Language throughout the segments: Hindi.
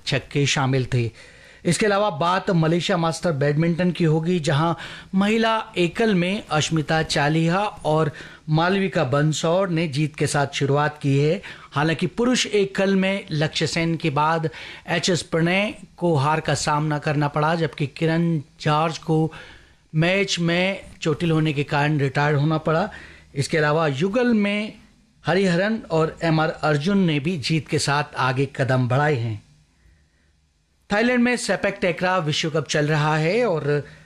छक्के शामिल थे। इसके अलावा बात मलेशिया मास्टर बैडमिंटन की होगी, जहां महिला एकल में अश्मिता चालिहा और मालविका बंसौर ने जीत के साथ शुरुआत की है। हालांकि पुरुष एकल में लक्ष्य सेन के बाद एच.एस. प्रणय को हार का सामना करना पड़ा, जबकि किरण जॉर्ज को मैच में चोटिल होने के कारण रिटायर होना पड़ा। इसके अलावा युगल में हरिहरन और एम.आर. अर्जुन ने भी जीत के साथ आगे कदम बढ़ाए हैं। थाईलैंड में सेपक टैक्रा विश्व कप चल रहा है और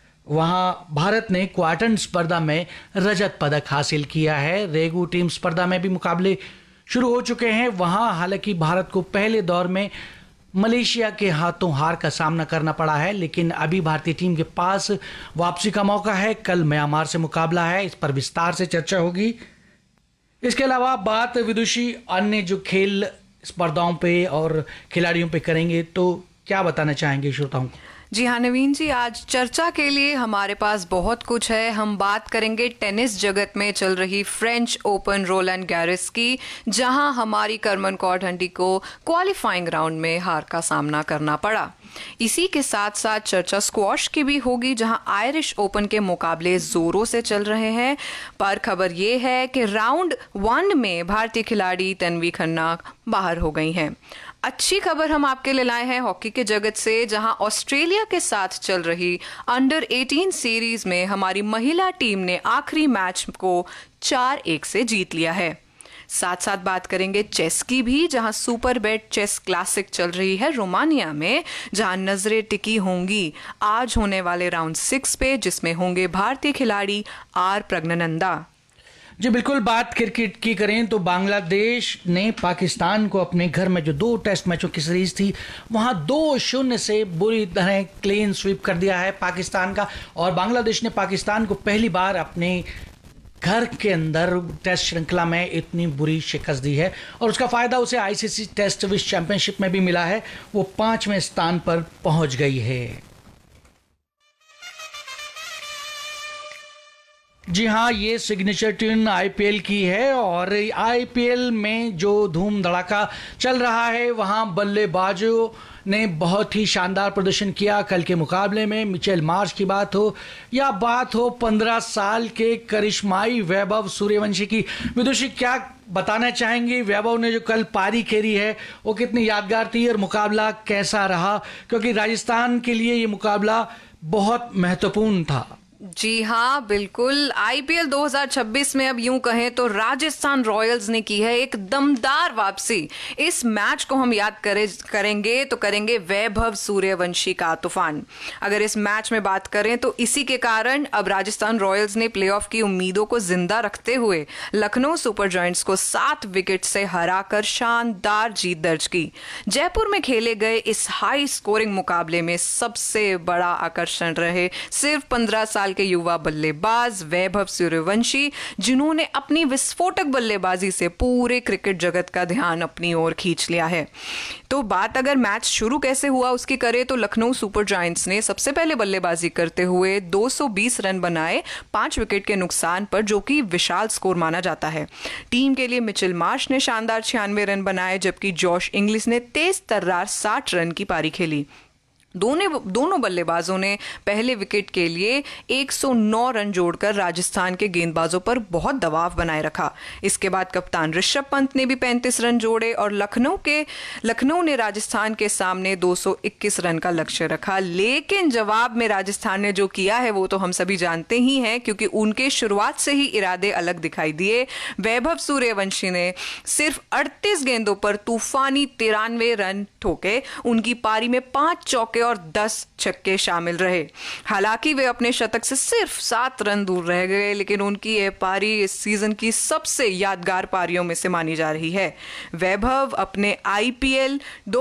वहां भारत ने क्वार्टर स्पर्धा में रजत पदक हासिल किया है। रेगू टीम स्पर्धा में भी मुकाबले शुरू हो चुके हैं। वहां हालांकि भारत को पहले दौर में मलेशिया के हाथों हार का सामना करना पड़ा है, लेकिन अभी भारतीय टीम के पास वापसी का मौका है। कल म्यांमार से मुकाबला है, इस पर विस्तार से चर्चा होगी। इसके अलावा बात विदुषी अन्य जो खेल स्पर्धाओं पे और खिलाड़ियों पे करेंगे, तो क्या बताना चाहेंगे श्रोताओं को? जी हाँ नवीन जी, आज चर्चा के लिए हमारे पास बहुत कुछ है। हम बात करेंगे टेनिस जगत में चल रही फ्रेंच ओपन रोलैंड गैरिस की, जहां हमारी करमन कौर हंडी को क्वालिफाइंग राउंड में हार का सामना करना पड़ा। इसी के साथ साथ चर्चा स्क्वॉश की भी होगी, जहां आयरिश ओपन के मुकाबले जोरों से चल रहे हैं। पर खबर ये है कि राउंड 1 में भारतीय खिलाड़ी तन्वी खन्ना बाहर हो गई हैं। अच्छी खबर हम आपके लिए लाए हैं हॉकी के जगत से, जहां ऑस्ट्रेलिया के साथ चल रही अंडर 18 सीरीज में हमारी महिला टीम ने आखिरी मैच को 4-1 से जीत लिया है। साथ साथ बात करेंगे चेस की भी, जहां सुपर बेट चेस क्लासिक चल रही है रोमानिया में, जहां नजरें टिकी होंगी आज होने वाले राउंड 6 पे, जिसमें होंगे भारतीय खिलाड़ी आर प्रज्ञानंदा। जी बिल्कुल, बात क्रिकेट की करें तो बांग्लादेश ने पाकिस्तान को अपने घर में जो 2 टेस्ट मैचों की सीरीज थी, वहां 2-0 से बुरी तरह क्लीन स्वीप कर दिया है पाकिस्तान का। और बांग्लादेश ने पाकिस्तान को पहली बार अपने घर के अंदर टेस्ट श्रृंखला में इतनी बुरी शिकस्त दी है, और उसका फायदा उसे आईसीसी टेस्ट विश्व चैंपियनशिप में भी मिला है। वो 5वें स्थान पर पहुंच गई है। जी हाँ, ये सिग्नेचर ट्यून आईपीएल की है, और आईपीएल में जो धूम धड़ाका चल रहा है, वहाँ बल्लेबाजों ने बहुत ही शानदार प्रदर्शन किया कल के मुकाबले में। मिचेल मार्श की बात हो या बात हो 15 साल के करिश्माई वैभव सूर्यवंशी की, विदुषी क्या बताना चाहेंगे? वैभव ने जो कल पारी खेली है वो कितनी यादगार थी और मुकाबला कैसा रहा, क्योंकि राजस्थान के लिए ये मुकाबला बहुत महत्वपूर्ण था। जी हाँ बिल्कुल, आईपीएल 2026 में अब यूं कहें तो राजस्थान रॉयल्स ने की है एक दमदार वापसी। इस मैच को हम याद करेंगे तो करेंगे वैभव सूर्यवंशी का तूफान। अगर इस मैच में बात करें तो इसी के कारण अब राजस्थान रॉयल्स ने प्लेऑफ की उम्मीदों को जिंदा रखते हुए लखनऊ सुपर जायंट्स को 7 विकेट से हराकर शानदार जीत दर्ज की। जयपुर में खेले गए इस हाई स्कोरिंग मुकाबले में सबसे बड़ा आकर्षण रहे सिर्फ 15 साल के युवा बल्लेबाज वैभव सूर्यवंशी, जिन्होंने अपनी विस्फोटक बल्लेबाजी से पूरे क्रिकेट जगत का ध्यान अपनी ओर खींच लिया है। तो बात अगर मैच शुरू कैसे हुआ उसकी करें तो लखनऊ सुपर जायंट्स ने सबसे पहले बल्लेबाजी करते हुए 220 रन बनाए 5 विकेट के नुकसान पर, जो कि विशाल स्कोर माना जाता है। टीम के लिए मिचेल मार्श ने शानदार 96 रन बनाए, जबकि जॉश इंग्लिश ने तेज तर्रार 60 रन की पारी खेली। दोनों बल्लेबाजों ने पहले विकेट के लिए 109 रन जोड़कर राजस्थान के गेंदबाजों पर बहुत दबाव बनाए रखा। इसके बाद कप्तान ऋषभ पंत ने भी 35 रन जोड़े और लखनऊ ने राजस्थान के सामने 221 रन का लक्ष्य रखा। लेकिन जवाब में राजस्थान ने जो किया है वो तो हम सभी जानते ही हैं, क्योंकि उनके शुरुआत से ही इरादे अलग दिखाई दिए। वैभव सूर्यवंशी ने सिर्फ 38 गेंदों पर तूफानी 93 रन ठोके। उनकी पारी में 5 चौके और 10 छक्के शामिल रहे। हालांकि वे अपने शतक से सिर्फ 7 रन दूर रह गए, लेकिन उनकी यह पारी इस सीजन की सबसे यादगार पारियों में से मानी जा रही है। वैभव अपने आईपीएल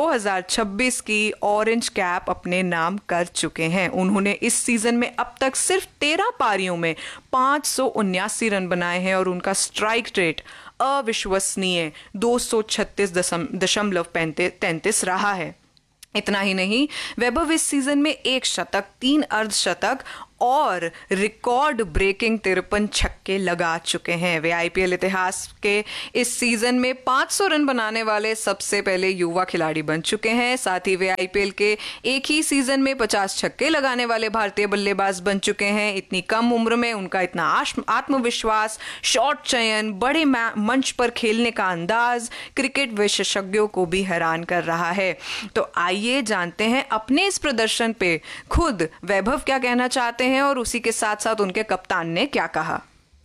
2026 की ऑरेंज कैप अपने नाम कर चुके हैं। उन्होंने इस सीजन में अब तक सिर्फ 13 पारियों में 579 रन बनाए हैं और उनका स्ट्राइक रेट अविश्वसनीय 236.33 रहा है। इतना ही नहीं, वैभव इस सीजन में 1 शतक, 3 अर्धशतक और रिकॉर्ड ब्रेकिंग 53 छक्के लगा चुके हैं। वे आईपीएल इतिहास के इस सीजन में 500 रन बनाने वाले सबसे पहले युवा खिलाड़ी बन चुके हैं। साथ ही वे आईपीएल के एक ही सीजन में 50 छक्के लगाने वाले भारतीय बल्लेबाज बन चुके हैं। इतनी कम उम्र में उनका इतना आत्मविश्वास, शॉट चयन, बड़े मंच पर खेलने का अंदाज क्रिकेट विशेषज्ञों को भी हैरान कर रहा है। तो आइए जानते हैं अपने इस प्रदर्शन पे खुद वैभव क्या कहना चाहते हैं और उसी के साथ साथ उनके कप्तान ने क्या कहा।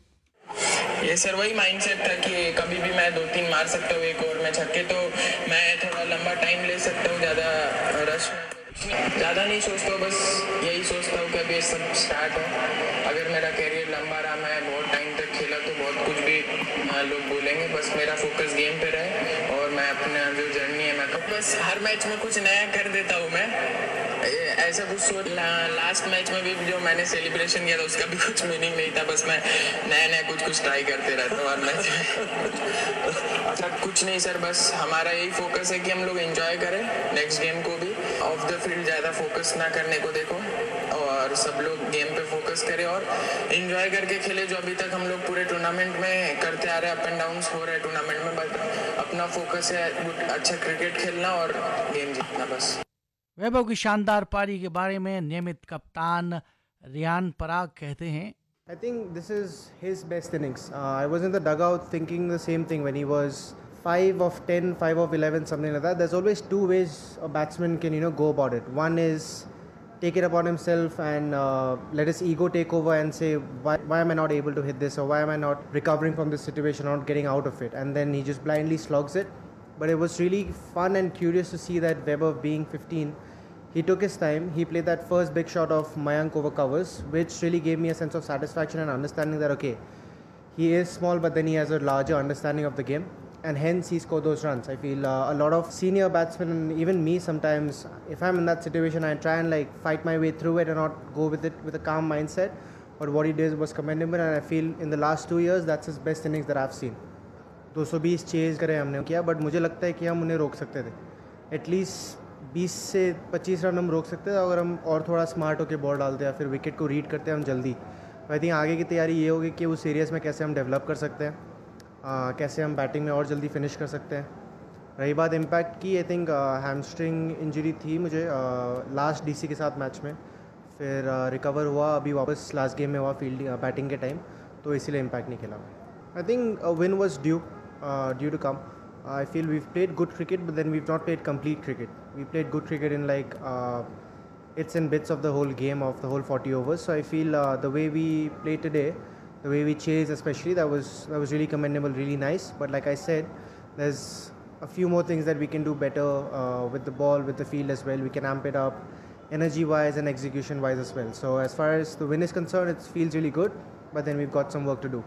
ये सर वही माइंडसेट था कि कभी भी मैं 2-3 मार सकता हूँ एक ओवर में छक्के, तो मैं थोड़ा लंबा टाइम ले सकता हूँ, ज़्यादा रश में ज़्यादा नहीं सोचता हूँ, बस यही सोचता हूँ कि अभी ये सब स्टार्ट है। अगर मेरा कैरियर लंबा रहा, मैं बहुत टाइम तक खेला, तो बहुत कुछ भी लोग बोलेंगे। बस मेरा फोकस गेम पे रहे और मैं अपना जो जर्नी है, मैं बस हर मैच में कुछ नया कर देता हूँ। मैं ऐसा कुछ सोच लास्ट मैच में भी जो मैंने सेलिब्रेशन किया था उसका भी कुछ मीनिंग नहीं था, बस मैं नया कुछ ट्राई करते रहता हूँ हर मैच में। अच्छा कुछ नहीं सर, बस हमारा यही फोकस है कि हम लोग एंजॉय करें नेक्स्ट गेम को भी। ऑफ द फील्ड ज़्यादा फोकस ना करने को देखो और सब लोग गेम पे फोकस करें और एंजॉय करके खेले, जो अभी तक हम लोग पूरे टूर्नामेंट में करते आ रहे हैं। अप एंड डाउन हो रहे हैं टूर्नामेंट में, बट अपना फोकस है अच्छा क्रिकेट खेलना और गेम जीतना बस। वैभव की शानदार पारी के बारे में नियमित कप्तान रियान पराग कहते हैं, I think this is his best innings. I was in the dugout thinking the same thing when he was 5 of 10, 5 of 11, something like that. There's always two ways a batsman can, go about it. One is take it upon himself and let his ego take over and say, why am I not able to hit this, or why am I not recovering from this situation, or not getting out of it? And then he just blindly slogs it. But it was really fun and curious to see that Weber, being 15, he took his time. He played that first big shot of Mayank over covers, which really gave me a sense of satisfaction and understanding that, okay, he is small, but then he has a larger understanding of the game. And hence he scored those runs. I feel a lot of senior batsmen, and even me sometimes, if I'm in that situation, I try and fight my way through it and not go with it with a calm mindset. But what he did was commendable, and I feel in the last 2 years, that's his best innings that I've seen. 220 chase करे हमने किया, बट मुझे लगता है कि हम उन्हें रोक सकते थे। एटलीस्ट 20 से 25 रन हम रोक सकते थे अगर हम और थोड़ा स्मार्ट होकर बॉल डालते या फिर विकेट को रीड करते हम जल्दी। आई थिंक आगे की तैयारी ये होगी कि उस एरियाज़ में कैसे हम डेवलप कर सकते हैं, कैसे हम बैटिंग में और जल्दी फिनिश कर सकते हैं। रही बात इम्पैक्ट की, आई थिंक हैमस्ट्रिंग इंजरी थी मुझे लास्ट डीसी के साथ मैच में, फिर रिकवर हुआ अभी वापस लास्ट गेम में हुआ फील्डिंग बैटिंग के टाइम, तो इसीलिए इम्पैक्ट नहीं खेला मैं। I think win was due to come. I feel we've played good cricket, but then we've not played complete cricket. We played good cricket in it's in bits of the whole game, of the whole 40 overs. So I feel the way we played today, the way we chased especially, that was really commendable, really nice. But like I said, there's a few more things that we can do better with the ball, with the field as well. We can amp it up energy wise and execution wise as well. So as far as the win is concerned, it feels really good, but then we've got some work to do.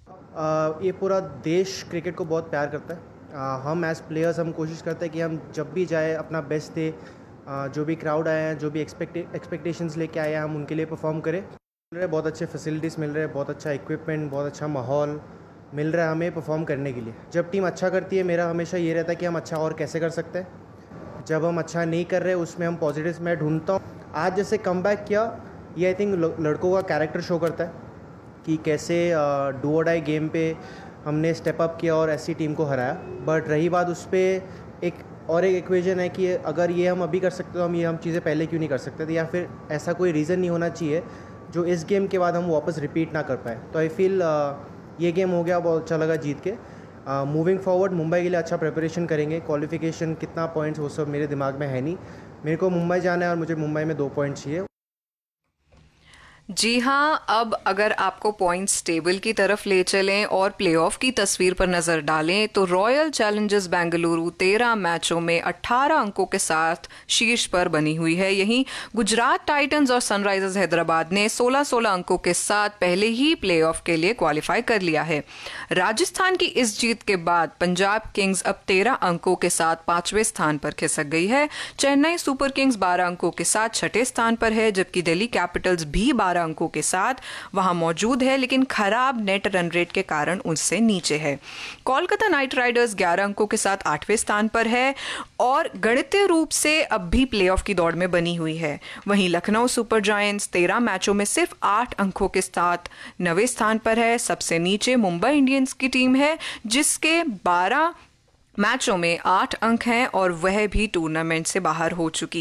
ये पूरा देश क्रिकेट को बहुत प्यार करता है। हम एज प्लेयर्स हम कोशिश करते हैं कि हम जब भी जाए अपना बेस्ट दे, जो भी क्राउड आए हैं, जो भी एक्सपेक्टेशंस लेके आए हैं, हम उनके लिए परफॉर्म करें। मिल रहे बहुत अच्छे फैसिलिटीज़ मिल रहे हैं, बहुत अच्छा इक्विपमेंट, बहुत अच्छा माहौल मिल रहा है हमें परफॉर्म करने के लिए। जब टीम अच्छा करती है, मेरा हमेशा ये रहता है कि हम अच्छा और कैसे कर सकते हैं। जब हम अच्छा नहीं कर रहे, उसमें हम पॉजिटिव्स मैं ढूंढता हूँ। आज जैसे कमबैक किया, ये आई थिंक लड़कों का कैरेक्टर शो करता है कि कैसे डू और डाई गेम पे हमने स्टेप अप किया और ऐसी टीम को हराया। बट रही बात, उस पर एक इक्वेशन है कि अगर ये हम अभी कर सकते तो हम चीज़ें पहले क्यों नहीं कर सकते थे, या फिर ऐसा कोई रीज़न नहीं होना चाहिए जो इस गेम के बाद हम वापस रिपीट ना कर पाए। तो आई फील ये गेम हो गया, बहुत अच्छा लगा जीत के। मूविंग फॉरवर्ड मुंबई के लिए अच्छा प्रिपरेशन करेंगे। क्वालिफिकेशन कितना पॉइंट्स वो सब मेरे दिमाग में है नहीं। मेरे को मुंबई जाना है और मुझे मुंबई में 2 पॉइंट चाहिए। जी हाँ, अब अगर आपको पॉइंट्स टेबल की तरफ ले चलें और प्लेऑफ की तस्वीर पर नजर डालें तो रॉयल चैलेंजर्स बेंगलुरु 13 मैचों में 18 अंकों के साथ शीर्ष पर बनी हुई है। यहीं गुजरात टाइटंस और सनराइजर्स हैदराबाद ने 16-16 अंकों के साथ पहले ही प्लेऑफ के लिए क्वालिफाई कर लिया है। राजस्थान की इस जीत के बाद पंजाब किंग्स अब 13 अंकों के साथ 5वें स्थान पर खिसक गई है। चेन्नई सुपर किंग्स 12 अंकों के साथ 6ठे स्थान पर है, जबकि दिल्ली कैपिटल्स भी 12 12 अंकों के साथ वहां मौजूद है, लेकिन खराब नेट रन रेट के कारण उससे नीचे है। कोलकाता नाइट राइडर्स 11 अंकों के साथ 8वें स्थान पर है और गणितीय रूप से अब भी प्लेऑफ की दौड़ में बनी हुई है। वहीं लखनऊ सुपर जायंट्स 13 मैचों में सिर्फ 8 अंकों के साथ 9वें स्थान पर है। सबसे नीचे मुंबई इंडियंस की टीम है जिसके 12 मैचों में 8 अंक हैं और वह भी टूर्नामेंट से बाहर हो चुकी